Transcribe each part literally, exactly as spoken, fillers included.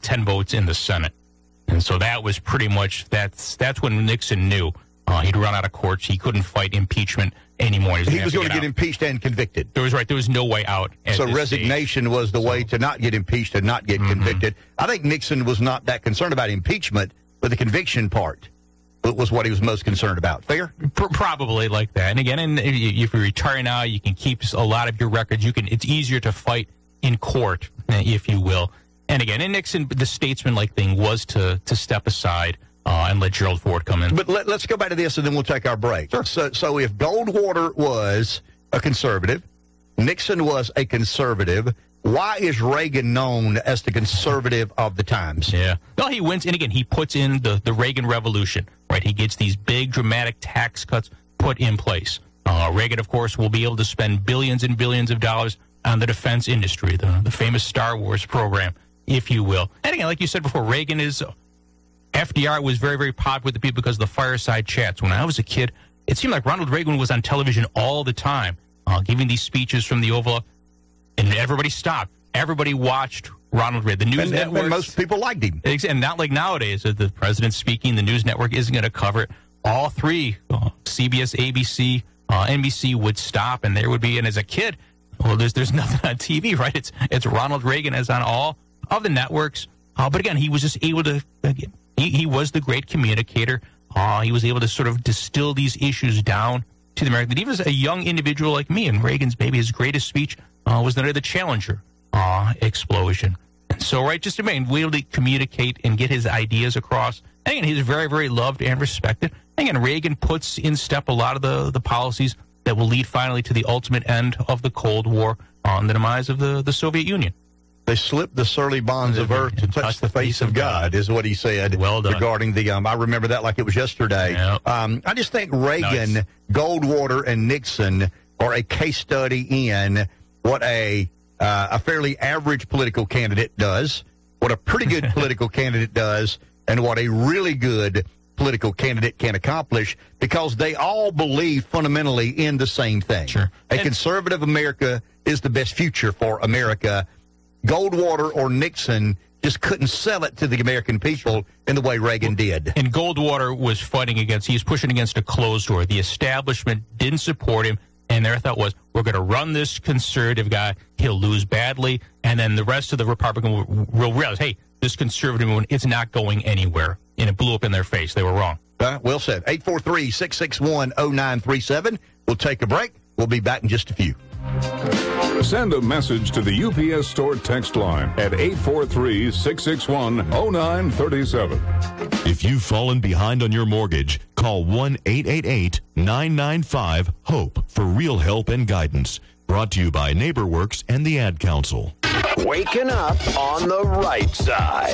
ten votes in the Senate. And so that was pretty much, that's that's when Nixon knew uh, he'd run out of courts. He couldn't fight impeachment anymore. He was going to get impeached and convicted. There was right. There was no way out. So resignation stage. was the way to not get impeached and not get mm-hmm. convicted. I think Nixon was not that concerned about impeachment, but the conviction part was what he was most concerned about. Fair? Probably like that. And again, and if you retire now, you can keep a lot of your records. You can. It's easier to fight in court, if you will. And again, in Nixon, the statesman-like thing was to to step aside uh, and let Gerald Ford come in. But let, let's go back to this, and then we'll take our break. Sure. So, so if Goldwater was a conservative, Nixon was a conservative, why is Reagan known as the conservative of the times? Yeah. Well, he wins, and again, he puts in the, the Reagan Revolution, right? He gets these big, dramatic tax cuts put in place. Uh, Reagan, of course, will be able to spend billions and billions of dollars on the defense industry, the, the famous Star Wars program, if you will. And again, like you said before, Reagan is, F D R was very, very popular with the people because of the fireside chats. When I was a kid, it seemed like Ronald Reagan was on television all the time, uh, giving these speeches from the Oval, and everybody stopped. Everybody watched Ronald Reagan. The news and, network. And most people liked him. And not like nowadays, that the president's speaking, the news network isn't going to cover it. All three, uh, C B S, A B C, uh, N B C would stop, and there would be, and as a kid, well, there's there's nothing on T V, right? It's it's Ronald Reagan as on all of the networks. Uh, but again, he was just able to, again, he, he was the great communicator. Uh, he was able to sort of distill these issues down to the American. Even as a young individual like me, and Reagan's maybe his greatest speech uh, was the, the Challenger uh, explosion. And so, right, just to be able to communicate and get his ideas across. And again, he's very, very loved and respected. And again, Reagan puts in step a lot of the, the policies that will lead finally to the ultimate end of the Cold War on the demise of the, the Soviet Union. They slipped the surly bonds of earth to touch the face of God, is what he said. Well done. Regarding the, um, I remember that like it was yesterday. Yep. Um, I just think Reagan, nice. Goldwater, and Nixon are a case study in what a uh, a fairly average political candidate does, what a pretty good political candidate does, and what a really good political candidate can accomplish, because they all believe fundamentally in the same thing. Sure. A and conservative America is the best future for America. Goldwater or Nixon just couldn't sell it to the American people in the way Reagan did. And Goldwater was fighting against, he was pushing against a closed door. The establishment didn't support him, and their thought was, we're going to run this conservative guy, he'll lose badly, and then the rest of the Republican will, will realize, hey, this conservative one, it's not going anywhere. And it blew up in their face. They were wrong. Uh, well said. eight four three, six six one, zero nine three seven. We'll take a break. We'll be back in just a few. Send a message to the U P S Store text line at eight four three, six six one, zero nine three seven. If you've fallen behind on your mortgage, call one eight eight eight, nine nine five, HOPE for real help and guidance. Brought to you by NeighborWorks and the Ad Council. Waking up on the right side.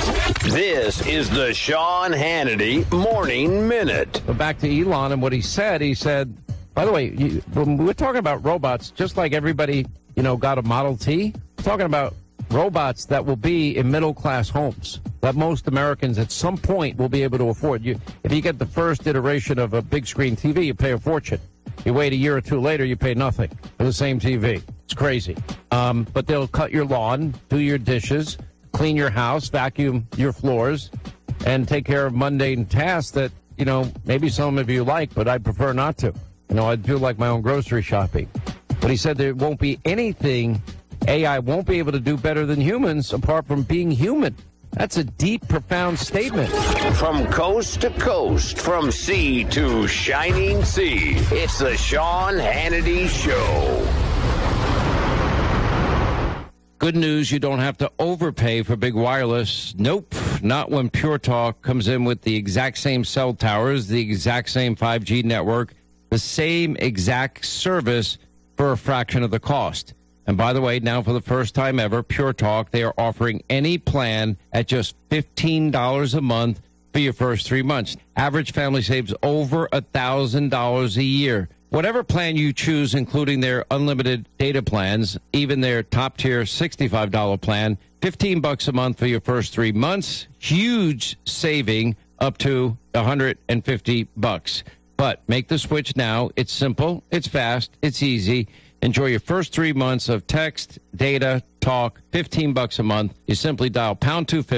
This is the Sean Hannity Morning Minute. But back to Elon and what he said. He said, by the way, you, when we're talking about robots, just like everybody, you know, got a Model T, we're talking about robots that will be in middle-class homes that most Americans at some point will be able to afford. You, if you get the first iteration of a big-screen T V, you pay a fortune. You wait a year or two later, you pay nothing for the same T V. It's crazy. Um, but they'll cut your lawn, do your dishes, clean your house, vacuum your floors, and take care of mundane tasks that, you know, maybe some of you like, but I prefer not to. You know, I do like my own grocery shopping. But he said there won't be anything A I won't be able to do better than humans apart from being human. That's a deep, profound statement. From coast to coast, from sea to shining sea, it's the Sean Hannity Show. Good news, you don't have to overpay for big wireless. Nope, not when Pure Talk comes in with the exact same cell towers, the exact same five G network, the same exact service for a fraction of the cost. And by the way, now for the first time ever, Pure Talk, they are offering any plan at just fifteen dollars a month for your first three months. Average family saves over one thousand dollars a year. Whatever plan you choose, including their unlimited data plans, even their top-tier sixty-five dollars plan, fifteen bucks a month for your first three months. Huge saving up to one hundred fifty bucks. But make the switch now. It's simple, it's fast, it's easy. Enjoy your first three months of text, data, talk, fifteen bucks a month. You simply dial pound two fifty.